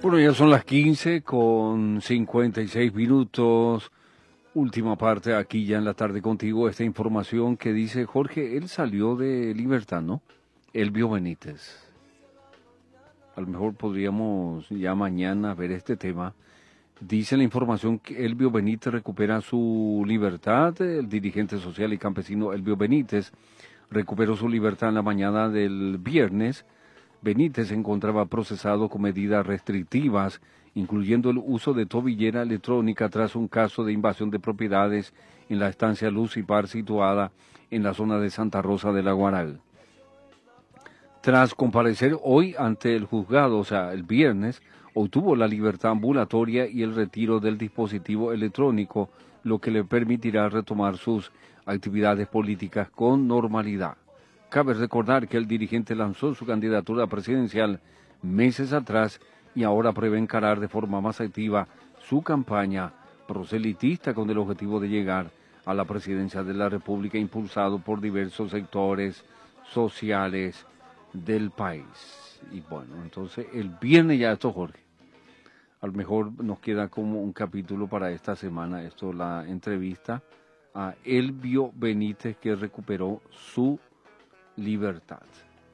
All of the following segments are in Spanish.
Bueno, ya son las 15 con 56 minutos. Última parte aquí ya en la tarde contigo. Esta información que dice Jorge, él salió de Libertad, ¿no? Elvio Benítez. A lo mejor podríamos ya mañana ver este tema. Dice la información que Elvio Benítez recupera su libertad. El dirigente social y campesino Elvio Benítez recuperó su libertad en la mañana del viernes. Benítez se encontraba procesado con medidas restrictivas, incluyendo el uso de tobillera electrónica tras un caso de invasión de propiedades en la estancia Luz y Par situada en la zona de Santa Rosa de la Guaral. Tras comparecer hoy ante el juzgado, o sea, el viernes, obtuvo la libertad ambulatoria y el retiro del dispositivo electrónico, lo que le permitirá retomar sus actividades políticas con normalidad. Cabe recordar que el dirigente lanzó su candidatura presidencial meses atrás y ahora prevé encarar de forma más activa su campaña proselitista con el objetivo de llegar a la presidencia de la República impulsado por diversos sectores sociales del país. Y bueno, entonces el viernes ya esto, Jorge. A lo mejor nos queda como un capítulo para esta semana, esto, la entrevista a Elvio Benítez que recuperó su libertad.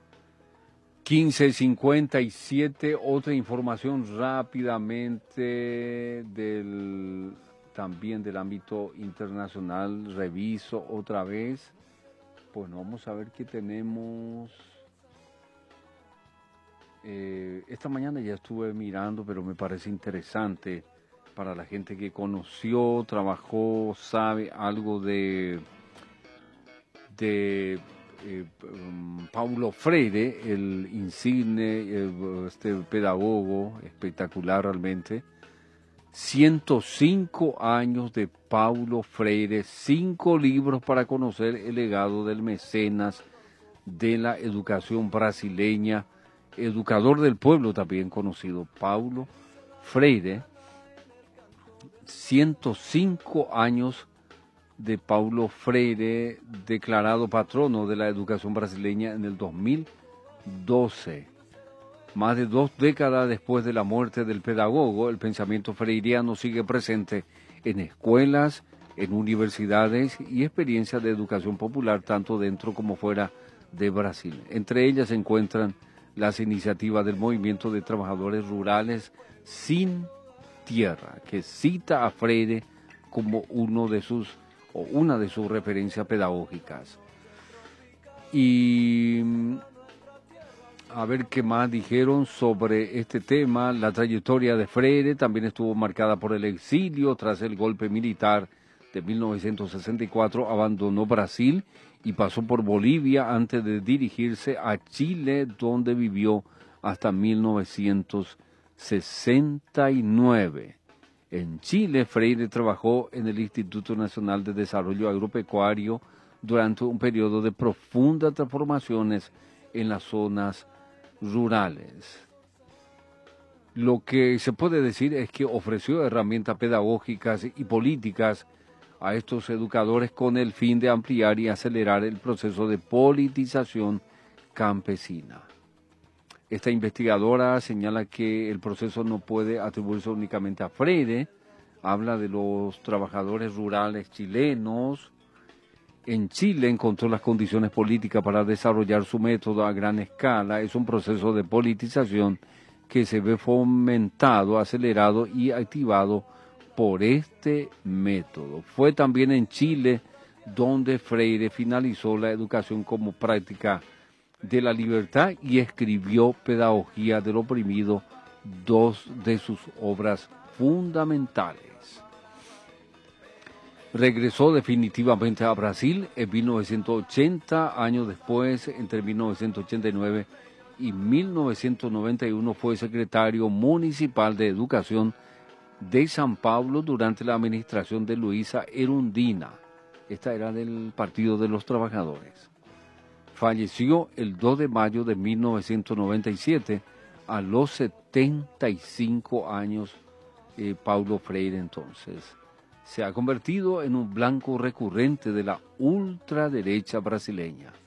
15:57, otra información rápidamente también del ámbito internacional, reviso otra vez. Bueno, vamos a ver qué tenemos. Esta mañana ya estuve mirando, pero me parece interesante para la gente que conoció, trabajó, sabe algo de Paulo Freire, el insigne, pedagogo espectacular realmente. 105 años de Paulo Freire, 5 libros para conocer el legado del mecenas de la educación brasileña, educador del pueblo también conocido, Paulo Freire. 105 años de Paulo Freire, declarado patrono de la educación brasileña en el 2012. Más de 2 décadas después de la muerte del pedagogo, el pensamiento freiriano sigue presente en escuelas, en universidades y experiencias de educación popular, tanto dentro como fuera de Brasil. Entre ellas se encuentran las iniciativas del Movimiento de Trabajadores Rurales Sin Tierra, que cita a Freire como una de sus referencias pedagógicas. Y a ver qué más dijeron sobre este tema. La trayectoria de Freire también estuvo marcada por el exilio. Tras el golpe militar de 1964 abandonó Brasil y pasó por Bolivia antes de dirigirse a Chile, donde vivió hasta 1969. En Chile, Freire trabajó en el Instituto Nacional de Desarrollo Agropecuario durante un periodo de profundas transformaciones en las zonas rurales. Lo que se puede decir es que ofreció herramientas pedagógicas y políticas a estos educadores con el fin de ampliar y acelerar el proceso de politización campesina. Esta investigadora señala que el proceso no puede atribuirse únicamente a Freire, habla de los trabajadores rurales chilenos. En Chile encontró las condiciones políticas para desarrollar su método a gran escala. Es un proceso de politización que se ve fomentado, acelerado y activado por este método. Fue también en Chile donde Freire finalizó la educación como práctica de la libertad y escribió Pedagogía del Oprimido, 2 de sus obras fundamentales. Regresó definitivamente a Brasil en 1980, años después, entre 1989 y 1991 fue secretario municipal de Educación de San Pablo durante la administración de Luisa Erundina. Esta era del Partido de los Trabajadores. Falleció el 2 de mayo de 1997 a los 75 años. Paulo Freire entonces se ha convertido en un blanco recurrente de la ultraderecha brasileña.